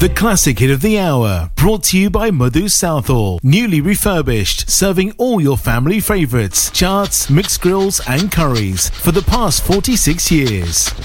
The classic hit of the hour, brought to you by Madhu Southall. Newly refurbished, serving all your family favourites, charts, mixed grills and curries for the past 46 years.